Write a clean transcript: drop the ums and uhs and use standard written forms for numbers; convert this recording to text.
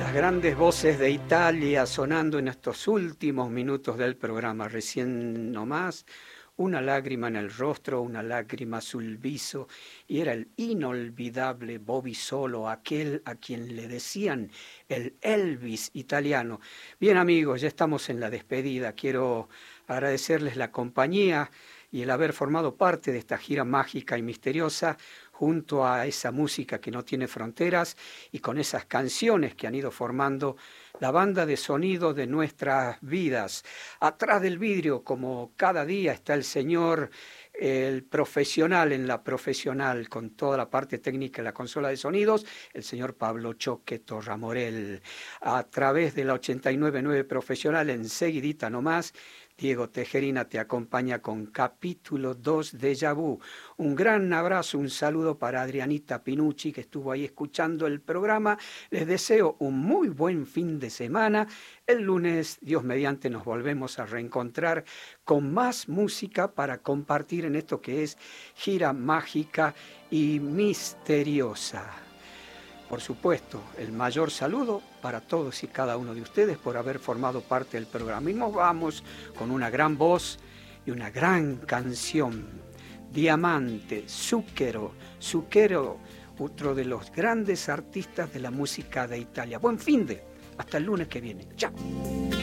Las grandes voces de Italia sonando en estos últimos minutos del programa. Recién nomás, una lágrima en el rostro, una lágrima sul viso, y era el inolvidable Bobby Solo, aquel a quien le decían el Elvis italiano. Bien amigos, ya estamos en la despedida. Quiero agradecerles la compañía y el haber formado parte de esta gira mágica y misteriosa junto a esa música que no tiene fronteras y con esas canciones que han ido formando la banda de sonido de nuestras vidas. Atrás del vidrio, como cada día, está el señor, el profesional en la profesional, con toda la parte técnica de la consola de sonidos, el señor Pablo Choque Torramorel. A través de la 89.9 Profesional, enseguidita nomás, Diego Tejerina te acompaña con capítulo 2 de Déjà Vu. Un gran abrazo, un saludo para Adrianita Pinucci, que estuvo ahí escuchando el programa. Les deseo un muy buen fin de semana. El lunes, Dios mediante, nos volvemos a reencontrar con más música para compartir en esto que es gira mágica y misteriosa. Por supuesto, el mayor saludo para todos y cada uno de ustedes por haber formado parte del programa. Y nos vamos con una gran voz y una gran canción. Diamante, Zucchero, otro de los grandes artistas de la música de Italia. Buen fin de, hasta el lunes que viene. Chao.